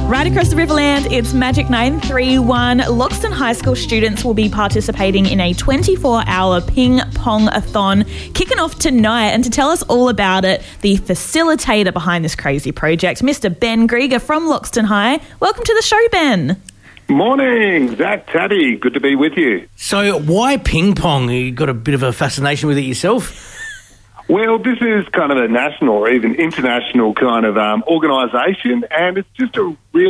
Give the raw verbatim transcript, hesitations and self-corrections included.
Right across the Riverland, it's Magic nine three one. Loxton High School students will be participating in a twenty-four hour ping pong-a-thon kicking off tonight. And to tell us all about it, the facilitator behind this crazy project, Mister Ben Grieger from Loxton High. Welcome to the show, Ben. Morning, Zach, Taddy. Good to be with you. So why ping pong? You got a bit of a fascination with it yourself? Well, this is kind of a national or even international kind of um, organisation, and it's just a really